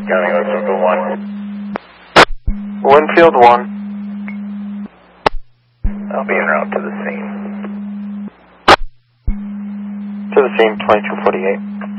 County Oakland 1. Winfield 1. I'll be en route to the scene. To the scene, 2248.